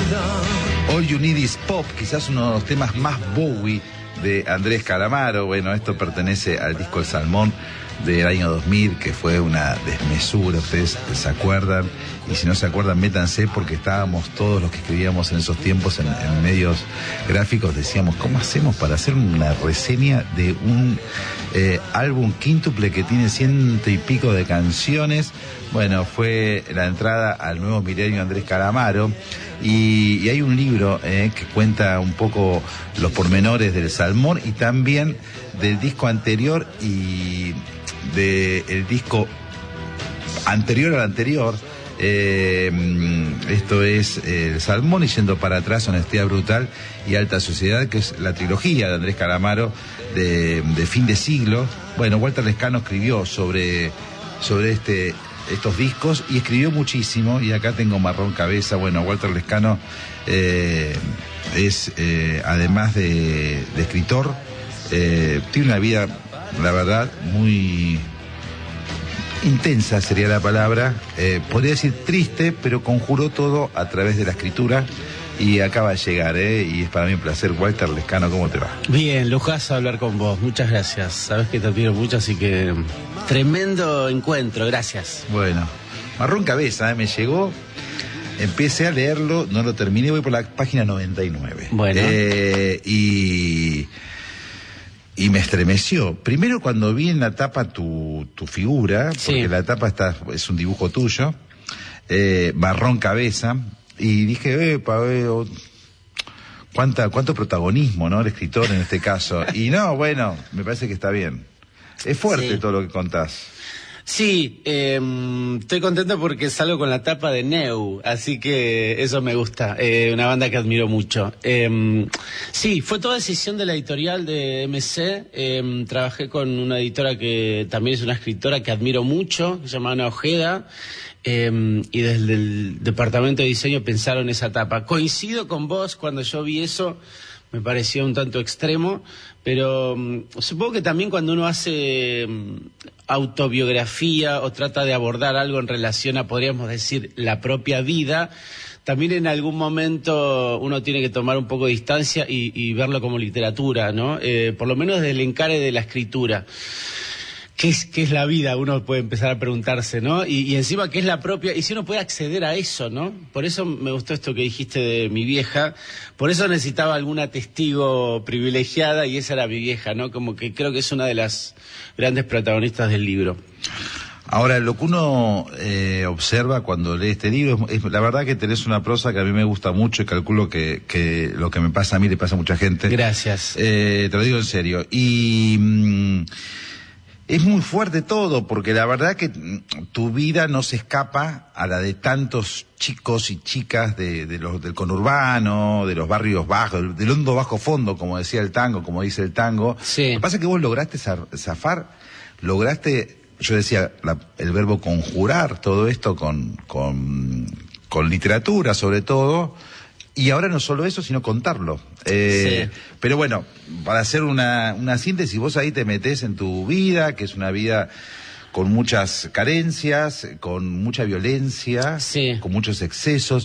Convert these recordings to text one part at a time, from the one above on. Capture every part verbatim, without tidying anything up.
All You Need Is Pop, quizás uno de los temas más Bowie de Andrés Calamaro. Bueno, esto pertenece al disco El Salmón del año dos mil, que fue una desmesura, ustedes se acuerdan, y si no se acuerdan, métanse, porque estábamos todos los que escribíamos en esos tiempos en, en medios gráficos, decíamos, ¿cómo hacemos para hacer una reseña de un eh, álbum quíntuple que tiene ciento y pico de canciones? Bueno, fue la entrada al nuevo milenio Andrés Calamaro, y, y hay un libro eh, que cuenta un poco los pormenores del Salmón y también del disco anterior y del disco anterior al anterior. Eh, esto es eh, El Salmón y Yendo para atrás, Honestidad Brutal y Alta Sociedad, que es la trilogía de Andrés Calamaro de, de fin de siglo. Bueno, Walter Lescano escribió sobre, sobre este, estos discos y escribió muchísimo, y acá tengo Marrón Cabeza. Bueno, Walter Lescano eh, es, eh, además de, de escritor, eh, tiene una vida, la verdad, muy intensa sería la palabra, eh, podría decir triste, pero conjuró todo a través de la escritura y acaba de llegar, ¿eh? Y es para mí un placer. Walter Lescano, ¿cómo te va? Bien, lujazo hablar con vos, muchas gracias, sabes que te admiro mucho, así que tremendo encuentro, gracias. Bueno, Marrón Cabeza, ¿eh? Me llegó, empecé a leerlo, no lo terminé, voy por la página noventa y nueve. Bueno. Eh, y... Y me estremeció. Primero cuando vi en la tapa tu, tu figura, porque sí, la tapa está, es un dibujo tuyo, eh, Marrón Cabeza, y dije, epa, eh, cuánta, cuánto protagonismo, ¿no? El escritor en este caso. Y no, bueno, me parece que está bien. Es fuerte sí, todo lo que contás. Sí, eh, estoy contento porque salgo con la tapa de Neu, así que eso me gusta, eh, una banda que admiro mucho. Eh, sí, fue toda decisión de la editorial de M C, eh, trabajé con una editora que también es una escritora que admiro mucho, que se llama Ana Ojeda, eh, y desde el departamento de diseño pensaron esa tapa. Coincido con vos, cuando yo vi eso me pareció un tanto extremo, pero um, supongo que también cuando uno hace um, autobiografía o trata de abordar algo en relación a, podríamos decir, la propia vida, también en algún momento uno tiene que tomar un poco de distancia y, y verlo como literatura, ¿no? Eh, por lo menos desde el encare de la escritura. ¿Qué es, qué es la vida? Uno puede empezar a preguntarse, ¿no? Y, y encima, ¿qué es la propia? Y si uno puede acceder a eso, ¿no? Por eso me gustó esto que dijiste de mi vieja. Por eso necesitaba alguna testigo privilegiada y esa era mi vieja, ¿no? Como que creo que es una de las grandes protagonistas del libro. Ahora, lo que uno eh, observa cuando lee este libro, es, es la verdad que tenés una prosa que a mí me gusta mucho y calculo que, que lo que me pasa a mí le pasa a mucha gente. Gracias. Eh, te lo digo en serio. Y... Mmm, es muy fuerte todo, porque la verdad que tu vida no se escapa a la de tantos chicos y chicas de, de los, del conurbano, de los barrios bajos, del, del hondo bajo fondo, como decía el tango, como dice el tango. Sí. Lo que pasa es que vos lograste zafar, lograste, yo decía, la, el verbo conjurar todo esto con, con, con literatura sobre todo. Y ahora no solo eso, sino contarlo. Eh, sí. Pero bueno, para hacer una, una síntesis, vos ahí te metés en tu vida, que es una vida con muchas carencias, con mucha violencia, sí, con muchos excesos.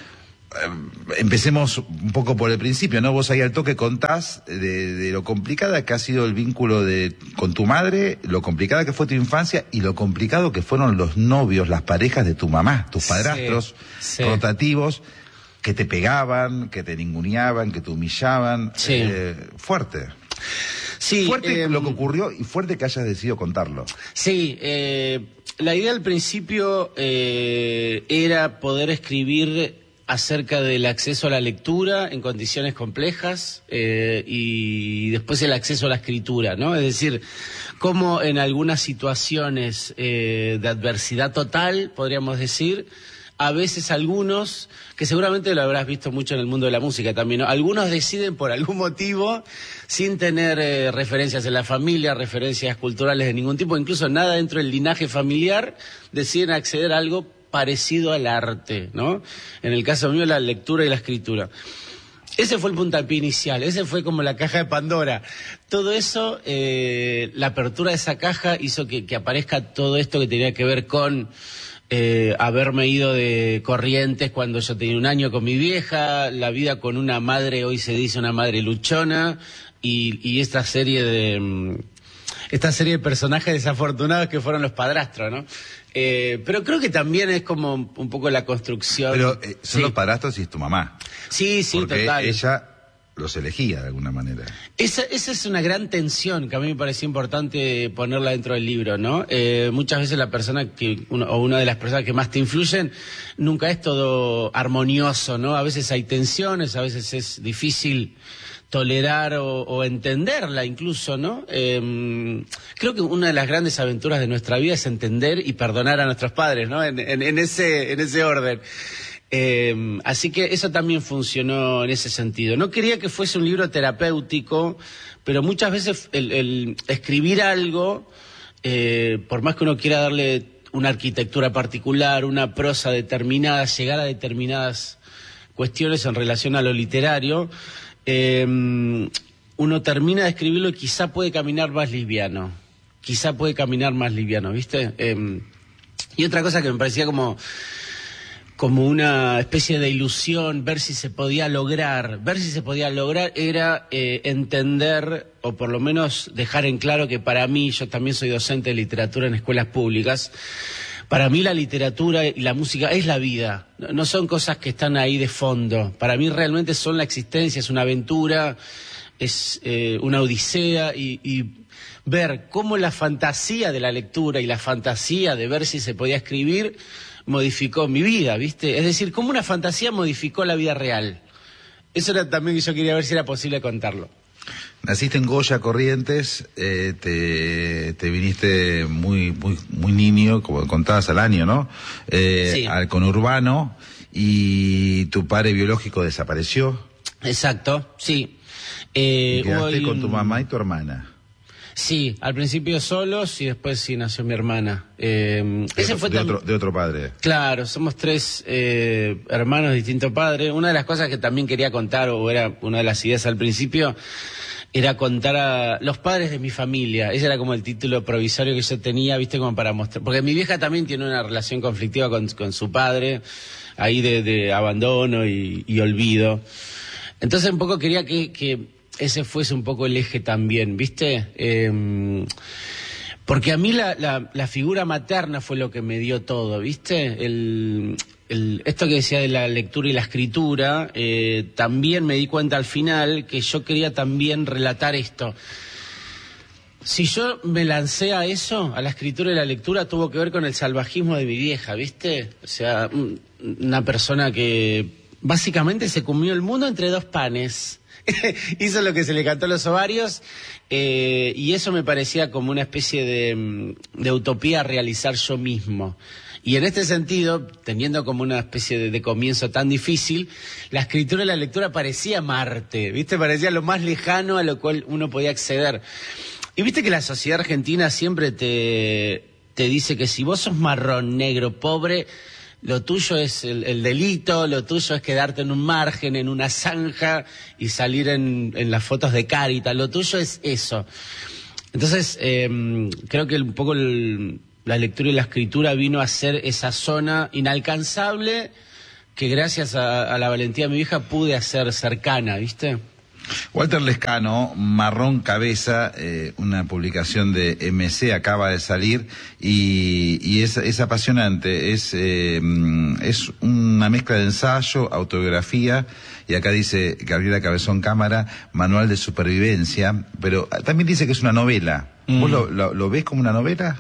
Eh, empecemos un poco por el principio, ¿no? Vos ahí al toque contás de, de lo complicada que ha sido el vínculo de, con tu madre, lo complicada que fue tu infancia y lo complicado que fueron los novios, las parejas de tu mamá, tus padrastros sí, sí, rotativos, que te pegaban, que te ninguneaban, que te humillaban. Sí. Eh, fuerte. Sí. Fuerte eh, lo que ocurrió y fuerte que hayas decidido contarlo. Sí. Eh, la idea al principio eh, era poder escribir acerca del acceso a la lectura en condiciones complejas eh, y después el acceso a la escritura, ¿no? Es decir, cómo en algunas situaciones eh, de adversidad total, podríamos decir, a veces algunos, que seguramente lo habrás visto mucho en el mundo de la música también, ¿no? Algunos deciden por algún motivo, sin tener eh, referencias en la familia, referencias culturales de ningún tipo, incluso nada dentro del linaje familiar, deciden acceder a algo parecido al arte, ¿no? En el caso mío, la lectura y la escritura. Ese fue el puntapié inicial, ese fue como la caja de Pandora. Todo eso, eh, la apertura de esa caja hizo que, que aparezca todo esto que tenía que ver con eh, haberme ido de Corrientes cuando yo tenía un año con mi vieja, la vida con una madre, hoy se dice una madre luchona, y, y esta serie de esta serie de personajes desafortunados que fueron los padrastros, ¿no? Eh, pero creo que también es como un poco la construcción. Pero eh, son sí. los padrastros y es tu mamá. Sí, sí, porque total. ella los elegía de alguna manera. Esa, esa es una gran tensión que a mí me pareció importante ponerla dentro del libro, ¿no? Eh, muchas veces la persona que, uno, o una de las personas que más te influyen, nunca es todo armonioso, ¿no? A veces hay tensiones, a veces es difícil tolerar o, o entenderla incluso, ¿no? Eh, creo que una de las grandes aventuras de nuestra vida es entender y perdonar a nuestros padres, ¿no? En, en, en ese, en ese orden. Eh, así que eso también funcionó en ese sentido. No quería que fuese un libro terapéutico, pero muchas veces el, el escribir algo, eh, por más que uno quiera darle una arquitectura particular, una prosa determinada, llegar a determinadas cuestiones en relación a lo literario, eh, uno termina de escribirlo y quizá puede caminar más liviano, quizá puede caminar más liviano, ¿viste? Eh, y otra cosa que me parecía como... como una especie de ilusión, ver si se podía lograr, ver si se podía lograr era eh, entender, o por lo menos dejar en claro que para mí, yo también soy docente de literatura en escuelas públicas, para mí la literatura y la música es la vida, no son cosas que están ahí de fondo, para mí realmente son la existencia, es una aventura, es eh, una odisea y... y ver cómo la fantasía de la lectura y la fantasía de ver si se podía escribir modificó mi vida, ¿viste? Es decir, cómo una fantasía modificó la vida real. Eso era también que yo quería ver si era posible contarlo. Naciste en Goya, Corrientes, eh, te, te viniste muy, muy, muy niño, como contabas al año, ¿no? Eh, sí. Al conurbano, y tu padre biológico desapareció. Exacto, sí. Eh, y quedaste hoy... con tu mamá y tu hermana. Sí, al principio solos y después sí nació mi hermana. Eh, de, ese fue de, tam... otro, de otro padre. Claro, somos tres eh, hermanos de distinto padre. Una de las cosas que también quería contar, o era una de las ideas al principio, era contar a los padres de mi familia. Ese era como el título provisorio que yo tenía, viste, como para mostrar. Porque mi vieja también tiene una relación conflictiva con, con su padre, ahí de, de abandono y, y olvido. Entonces un poco quería que... que ese fuese un poco el eje también, ¿viste? Eh, porque a mí la, la, la figura materna fue lo que me dio todo, ¿viste? El, el, esto que decía de la lectura y la escritura, eh, también me di cuenta al final que yo quería también relatar esto. Si yo me lancé a eso, a la escritura y la lectura, tuvo que ver con el salvajismo de mi vieja, ¿viste? O sea, una persona que básicamente se comió el mundo entre dos panes. Hizo lo que se le cantó a los ovarios, eh, y eso me parecía como una especie de, de utopía a realizar yo mismo. Y en este sentido, teniendo como una especie de, de comienzo tan difícil, la escritura y la lectura parecía Marte, ¿viste? Parecía lo más lejano a lo cual uno podía acceder. Y viste que la sociedad argentina siempre te, te dice que si vos sos marrón, negro, pobre... Lo tuyo es el, el delito, lo tuyo es quedarte en un margen, en una zanja y salir en, en las fotos de Cáritas, lo tuyo es eso. Entonces, eh, creo que un poco el, la lectura y la escritura vino a ser esa zona inalcanzable que gracias a, a la valentía de mi hija pude hacer cercana, ¿viste? Walter Lescano, Marrón Cabeza, eh, una publicación de M C, acaba de salir y, y es, es apasionante, es, eh, es una mezcla de ensayo, autobiografía, y acá dice Gabriela Cabezón Cámara, manual de supervivencia, pero también dice que es una novela. Mm. ¿Vos lo, lo, lo ves como una novela?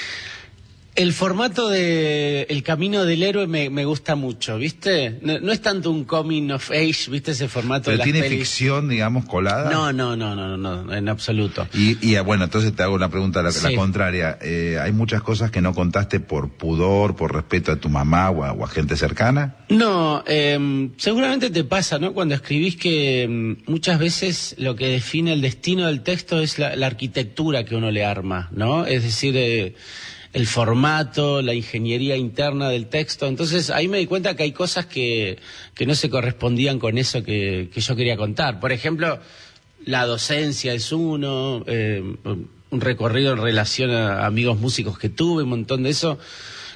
El formato de El Camino del Héroe me, me gusta mucho, ¿viste? No, no es tanto un coming of age, ¿viste? Ese formato ¿Pero de las tiene pelis. ficción, digamos, colada? No, no, no, no, no, no en absoluto. Y, y bueno, entonces te hago una pregunta, la, sí. la contraria. Eh, ¿Hay muchas cosas que no contaste por pudor, por respeto a tu mamá o a, o a gente cercana? No, eh, seguramente te pasa, ¿no? Cuando escribís que eh, muchas veces lo que define el destino del texto es la, la arquitectura que uno le arma, ¿no? Es decir... Eh, el formato, la ingeniería interna del texto. Entonces ahí me di cuenta que hay cosas que, que no se correspondían con eso que, que yo quería contar. Por ejemplo, la docencia es uno, eh, un recorrido en relación a amigos músicos que tuve, un montón de eso,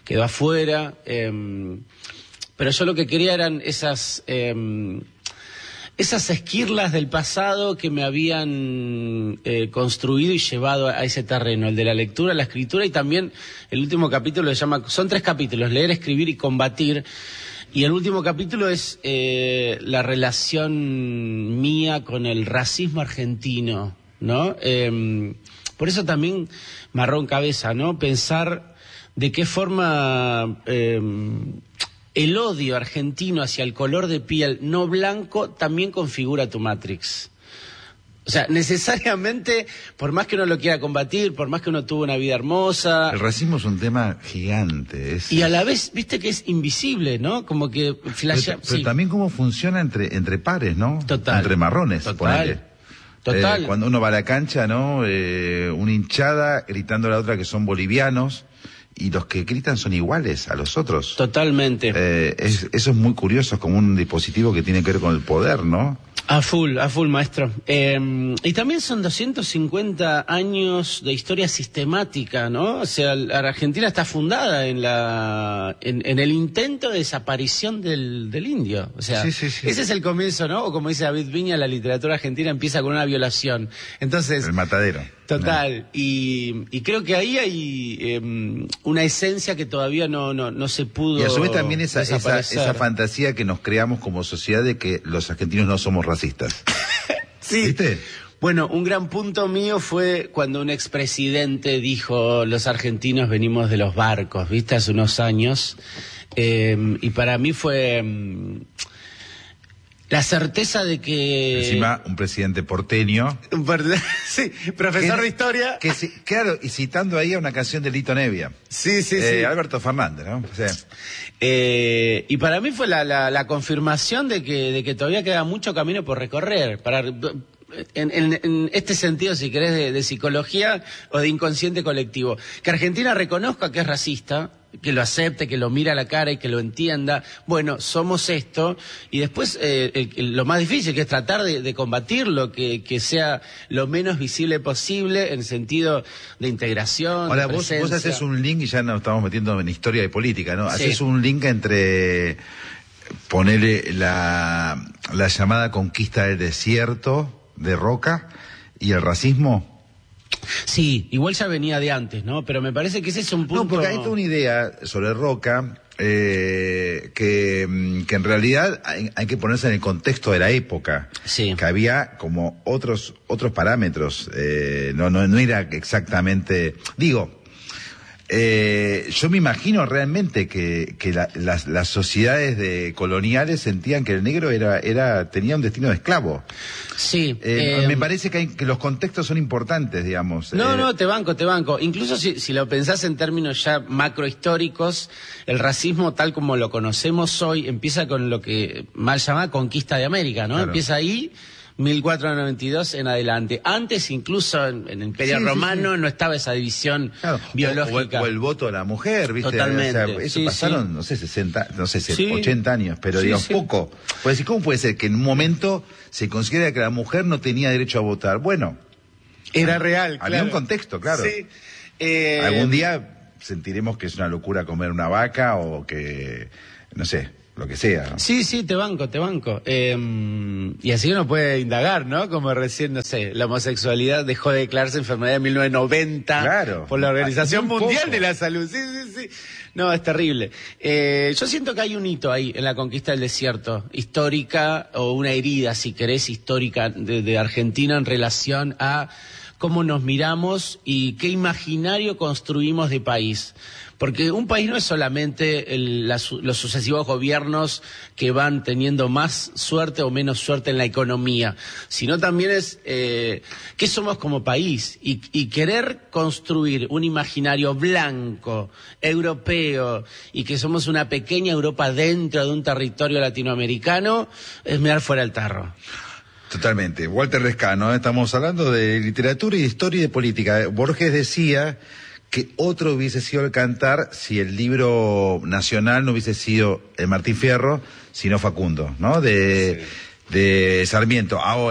quedó afuera. Eh, pero yo lo que quería eran esas... Eh, esas esquirlas del pasado que me habían eh, construido y llevado a ese terreno, el de la lectura, la escritura, y también el último capítulo se llama, son tres capítulos, leer, escribir y combatir, y el último capítulo es eh, la relación mía con el racismo argentino, ¿no? Eh, por eso también marrón cabeza, ¿no? Pensar de qué forma... Eh, el odio argentino hacia el color de piel no blanco también configura tu Matrix. O sea, necesariamente, por más que uno lo quiera combatir, por más que uno tuvo una vida hermosa... El racismo es un tema gigante. Es, y a la vez, viste que es invisible, ¿no? Como que flashea... Pero, pero sí. también cómo funciona entre, entre pares, ¿no? Total. Entre marrones, Total. ponele. Total. Eh, cuando uno va a la cancha, ¿no? Eh, una hinchada gritando a la otra que son bolivianos... y los que gritan son iguales a los otros. Totalmente. Eh, es, eso es muy curioso, es como un dispositivo que tiene que ver con el poder, ¿no? A full, a full, maestro. Eh, y también son doscientos cincuenta años de historia sistemática, ¿no? O sea, la Argentina está fundada en la en, en el intento de desaparición del, del indio. O sea, sí, sí, sí. Ese es el comienzo, ¿no? O como dice David Viña, la literatura argentina empieza con una violación. Entonces... El matadero. Total, ¿no? y, y creo que ahí hay eh, una esencia que todavía no, no, no se pudo. Y a su vez también esa, esa, desaparecer. esa fantasía que nos creamos como sociedad de que los argentinos no somos racistas. Sí. ¿Viste? Bueno, un gran punto mío fue cuando un expresidente dijo, los argentinos venimos de los barcos, ¿viste? Hace unos años. Eh, y para mí fue... Eh, la certeza de que... Encima, un presidente porteño. Sí, profesor que, de historia. Que, claro, y citando ahí a una canción de Lito Nevia. Sí, sí, eh, sí. Alberto Fernández, ¿no? Sí. Eh, y para mí fue la, la, la confirmación de que, de que todavía queda mucho camino por recorrer. Para, en, en, en este sentido, si querés, de, de psicología o de inconsciente colectivo. Que Argentina reconozca que es racista, que lo acepte, que lo mire a la cara y que lo entienda. Bueno, somos esto. Y después eh, el, lo más difícil, que es tratar de, de combatirlo, que, que sea lo menos visible posible en sentido de integración. Ahora, de vos, vos haces un link, y ya nos estamos metiendo en historia y política, ¿no? Sí. Haces un link entre ponerle la, la llamada conquista del desierto de Roca y el racismo. Sí, igual ya venía de antes, ¿no? Pero me parece que ese es un punto... No, porque hay toda una idea sobre Roca eh, que, que en realidad hay, hay que ponerse en el contexto de la época. Sí. Que había como otros otros parámetros. Eh, no, no, no era exactamente... Digo... Eh, yo me imagino realmente que, que la, las, las sociedades de coloniales sentían que el negro era, era tenía un destino de esclavo. Sí. Eh, eh, me parece que, hay, que los contextos son importantes, digamos. No, eh, no, te banco, te banco. Incluso si, si lo pensás en términos ya macrohistóricos, el racismo tal como lo conocemos hoy empieza con lo que mal llama conquista de América, ¿no? Claro. Empieza ahí... mil cuatrocientos noventa y dos en adelante. Antes, incluso en, en el Imperio Sí, sí, Romano, sí. no estaba esa división claro, biológica. O, o, el, o el voto de la mujer, ¿viste? Totalmente. O sea, eso Sí, pasaron, sí. no sé, sesenta, no sé, Sí. ochenta años, pero Sí, digamos, sí. poco. Pues, ¿cómo puede ser que en un momento se considera que la mujer no tenía derecho a votar? Bueno, Era real, había claro. un contexto, claro. Sí. Eh, Algún día sentiremos que es una locura comer una vaca o que, no sé, lo que sea, ¿no? Sí, sí, te banco, te banco. Eh, y así uno puede indagar, ¿no? Como recién, no sé, la homosexualidad dejó de declararse enfermedad en mil novecientos noventa Claro. por la Organización Muy Mundial poco. de la Salud. Sí, sí, sí. No, es terrible. Eh, yo siento que hay un hito ahí en la conquista del desierto, histórica, o una herida, si querés, histórica de, de Argentina en relación a cómo nos miramos y qué imaginario construimos de país. Porque un país no es solamente el, la, los sucesivos gobiernos que van teniendo más suerte o menos suerte en la economía, sino también es eh, qué somos como país y, y querer construir un imaginario blanco, europeo, y que somos una pequeña Europa dentro de un territorio latinoamericano, es mirar fuera el tarro. Totalmente. Walter Lescano, ¿eh? Estamos hablando de literatura y de historia y de política. Borges decía que otro hubiese sido el Cantar si el libro nacional no hubiese sido el Martín Fierro, sino Facundo, ¿no? De, sí. de Sarmiento. Ahora,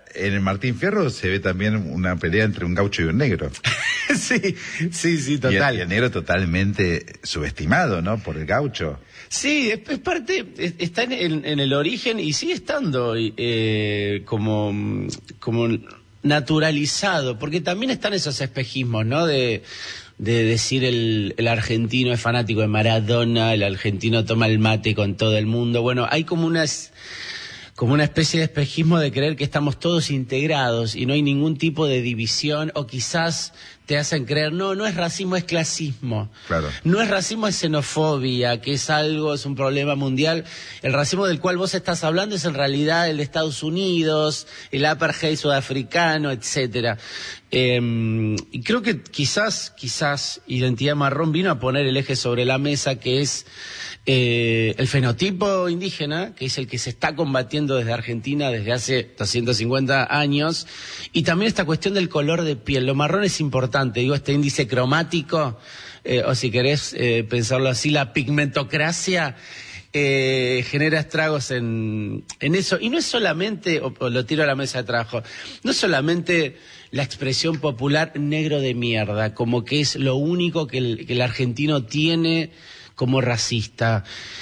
en el Martín Fierro se ve también una pelea entre un gaucho y un negro. sí, sí, sí, total. Y el, y el negro totalmente subestimado, ¿no? Por el gaucho. Sí, es, es parte, es, está en el, en el origen y sigue estando eh, como, como naturalizado, porque también están esos espejismos, ¿no? De, de decir el, el argentino es fanático de Maradona, el argentino toma el mate con todo el mundo. Bueno, hay como unas... como una especie de espejismo de creer que estamos todos integrados y no hay ningún tipo de división, o quizás te hacen creer, no, no es racismo, es clasismo. Claro. No es racismo, es xenofobia, que es algo, es un problema mundial. El racismo del cual vos estás hablando es en realidad el de Estados Unidos, el apartheid sudafricano, etcétera. Eh, y creo que quizás, quizás Identidad Marrón vino a poner el eje sobre la mesa, que es eh, el fenotipo indígena, que es el que se está combatiendo desde Argentina desde hace doscientos cincuenta años, y también esta cuestión del color de piel. Lo marrón es importante, digo, este índice cromático, eh, o si querés eh, pensarlo así, la pigmentocracia eh, genera estragos en, en eso. Y no es solamente, o, o lo tiro a la mesa de trabajo, no es solamente la expresión popular negro de mierda, como que es lo único que el, que el argentino tiene como racista.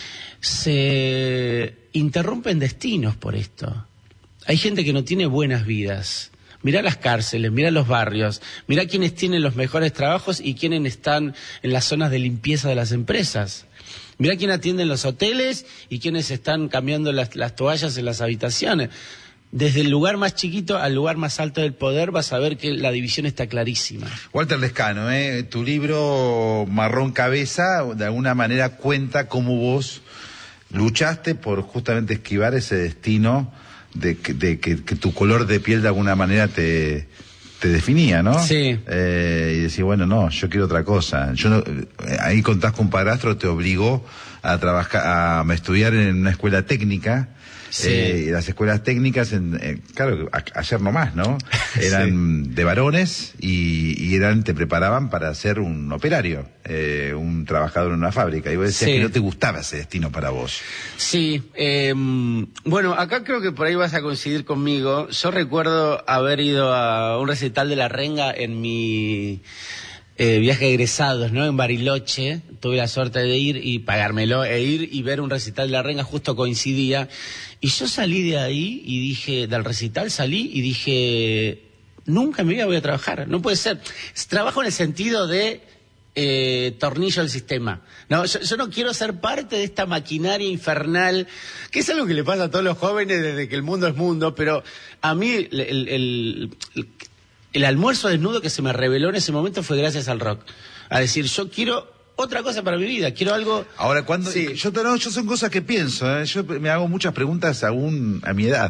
Se interrumpen destinos por esto. Hay gente que no tiene buenas vidas. Mirá las cárceles, mirá los barrios, mirá quiénes tienen los mejores trabajos y quiénes están en las zonas de limpieza de las empresas. Mirá quién atiende en los hoteles y quiénes están cambiando las, las toallas en las habitaciones. Desde el lugar más chiquito al lugar más alto del poder vas a ver que la división está clarísima. Walter Lescano, ¿eh? Tu libro Marrón Cabeza de alguna manera cuenta cómo vos luchaste por justamente esquivar ese destino de, que, de que, que tu color de piel de alguna manera te, te definía, ¿no? Sí. Eh, y decís, bueno, no, yo quiero otra cosa. Yo no, ahí contás con un padrastro, te obligó a trabajar, a, a estudiar en una escuela técnica. Sí. Eh, las escuelas técnicas, en, eh, claro, a, ayer nomás, ¿no? Eran sí. de varones y, y eran te preparaban para ser un operario, eh, un trabajador en una fábrica. Y vos decías sí. que no te gustaba ese destino para vos. Sí, eh, bueno, acá creo que por ahí vas a coincidir conmigo. Yo recuerdo haber ido a un recital de La Renga en mi... Eh, viaje de egresados, ¿no? En Bariloche, tuve la suerte de ir y pagármelo, e ir y ver un recital de La Renga, justo coincidía, y yo salí de ahí y dije, del recital salí y dije, nunca en mi vida voy a trabajar, no puede ser. Trabajo en el sentido de eh, tornillo del sistema. No, yo, yo no quiero ser parte de esta maquinaria infernal, que es algo que le pasa a todos los jóvenes desde que el mundo es mundo, pero a mí el, el, el, el El almuerzo desnudo que se me reveló en ese momento fue gracias al rock. A decir, yo quiero otra cosa para mi vida, quiero algo... Ahora, cuando sí. yo, no, yo son cosas que pienso, ¿eh? Yo me hago muchas preguntas aún a mi edad.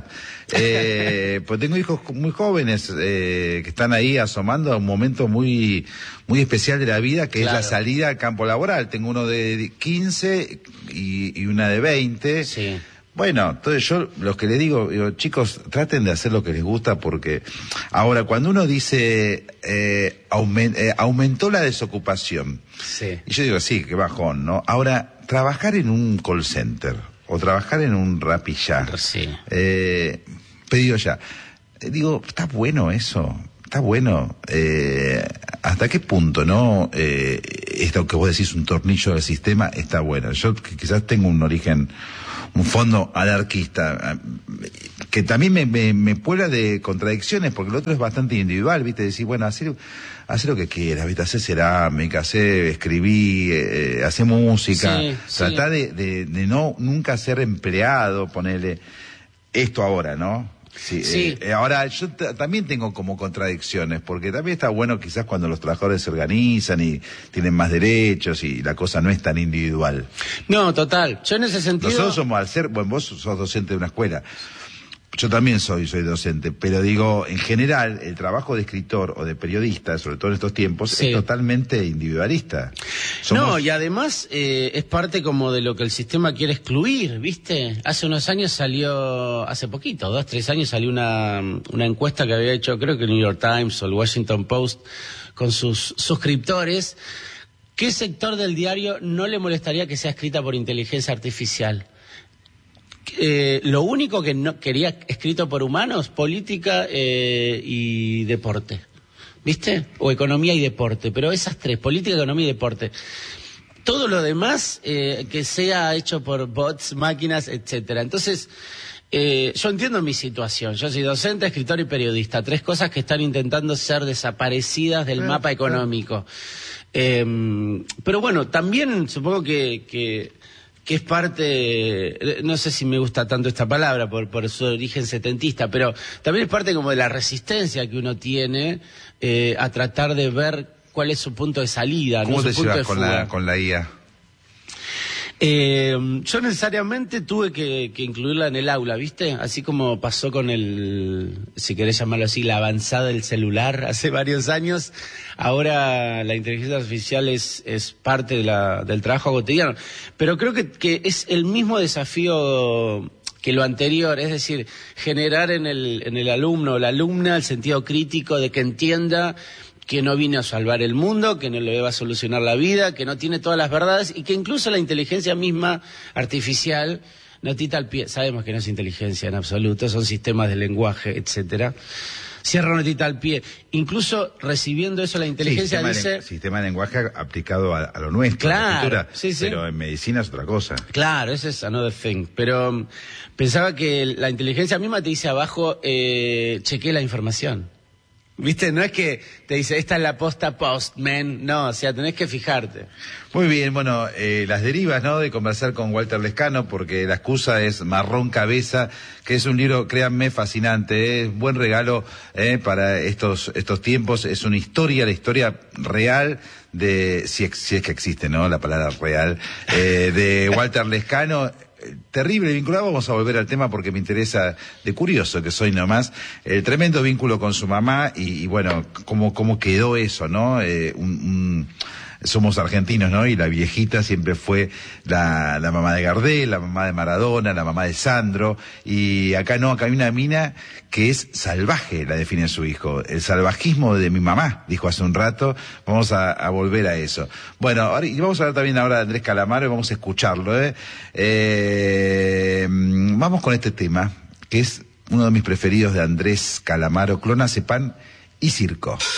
Eh, pues tengo hijos muy jóvenes eh, que están ahí asomando a un momento muy, muy especial de la vida, que claro. es la salida al campo laboral. Tengo uno de quince y, y una de veinte. Sí. Bueno, entonces yo los que les digo, digo, chicos, traten de hacer lo que les gusta, porque ahora cuando uno dice eh, aument, eh, aumentó la desocupación, sí. y yo digo, sí, qué bajón, ¿no? Ahora, trabajar en un call center o trabajar en un Rappi Ya, sí. eh, pedido ya, eh, digo, está bueno eso, está bueno, eh, ¿hasta qué punto, no? Eh, esto que vos decís, un tornillo del sistema, está bueno. Yo que quizás tengo un origen, un fondo anarquista, que también me, me, me puebla de contradicciones, porque el otro es bastante individual, ¿viste? Decir, bueno, hacer, hacer lo que quieras, ¿viste? Hacer cerámica, hacer, escribí, eh, hacer música, sí, tratar sí. de, de, de no, nunca ser empleado, ponerle esto ahora, ¿no? Sí, sí. Eh, ahora yo t- también tengo como contradicciones, porque también está bueno quizás cuando los trabajadores se organizan y tienen más derechos y la cosa no es tan individual. No, total, yo en ese sentido... Nosotros somos, al ser, bueno, vos sos docente de una escuela, yo también soy, soy docente, pero digo, en general, el trabajo de escritor o de periodista, sobre todo en estos tiempos, sí. es totalmente individualista. Somos... No, y además eh, es parte como de lo que el sistema quiere excluir, ¿viste? Hace unos años salió, hace poquito, dos, tres años salió una, una encuesta que había hecho, creo que el New York Times o el Washington Post, con sus suscriptores. ¿Qué sector del diario no le molestaría que sea escrita por inteligencia artificial? Eh, lo único que no quería escrito por humanos, política eh, y deporte. ¿Viste? O economía y deporte. Pero esas tres, política, economía y deporte. Todo lo demás eh, que sea hecho por bots, máquinas, etcétera. Entonces, eh, yo entiendo mi situación. Yo soy docente, escritor y periodista. Tres cosas que están intentando ser desaparecidas del mapa económico. Eh, pero bueno, también supongo que... que que es parte, no sé si me gusta tanto esta palabra por, por su origen setentista, pero también es parte como de la resistencia que uno tiene eh, a tratar de ver cuál es su punto de salida. ¿Cómo no te su punto llevas de con la, con la I A? Eh, yo necesariamente tuve que, que incluirla en el aula, ¿viste? Así como pasó con el, si querés llamarlo así, la avanzada del celular hace varios años. Ahora la inteligencia artificial es, es parte de la, del trabajo cotidiano. Pero creo que, que es el mismo desafío que lo anterior, es decir, generar en el, en el alumno o la alumna el sentido crítico de que entienda que no vine a salvar el mundo, que no le va a solucionar la vida, que no tiene todas las verdades y que incluso la inteligencia misma artificial notita al pie. Sabemos que no es inteligencia en absoluto, son sistemas de lenguaje, etcétera. Cierra notita al pie. Incluso recibiendo eso la inteligencia sí, sistema dice... De, sistema de lenguaje aplicado a, a lo nuestro, claro, a la escritura, sí, sí. Pero en medicina es otra cosa. Claro, ese es another thing. Pero um, pensaba que la inteligencia misma te dice abajo, eh, chequee la información. ¿Viste? No es que te dice, esta es la posta postman, no, o sea, tenés que fijarte. Muy bien, bueno, eh, las derivas, ¿no?, de conversar con Walter Lescano, porque la excusa es Marrón Cabeza, que es un libro, créanme, fascinante, es ¿eh? buen regalo eh, para estos estos tiempos, es una historia, la historia real de, si, si es que existe, ¿no?, la palabra real, eh, de Walter Lescano. Terrible vinculado, vamos a volver al tema porque me interesa, de curioso que soy nomás, el tremendo vínculo con su mamá y, y bueno, cómo, cómo quedó eso, ¿no? Eh, un, un, somos argentinos, ¿no? Y la viejita siempre fue la, la mamá de Gardel, la mamá de Maradona, la mamá de Sandro, y acá no, acá hay una mina que es salvaje, la define su hijo, el salvajismo de mi mamá, dijo hace un rato, vamos a, a volver a eso. Bueno, ahora, y vamos a hablar también ahora de Andrés Calamaro y vamos a escucharlo, ¿eh? Eh, vamos con este tema, que es uno de mis preferidos de Andrés Calamaro, Clonazepam y circo.